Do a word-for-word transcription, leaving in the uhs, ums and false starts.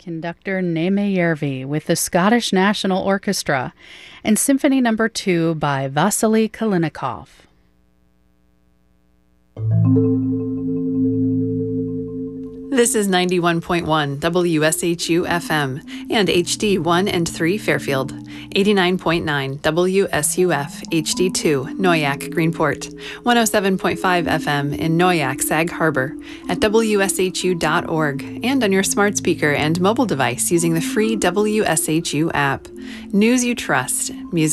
Conductor Neme Järvi with the Scottish National Orchestra and Symphony Number two by Vasily Kalinikov. This is ninety-one point one W S H U F M and H D one and three Fairfield, eighty-nine point nine W S U F H D two Noyak Greenport, one oh seven point five F M in Noyak Sag Harbor, at W S H U dot org, and on your smart speaker and mobile device using the free W S H U app. News you trust, music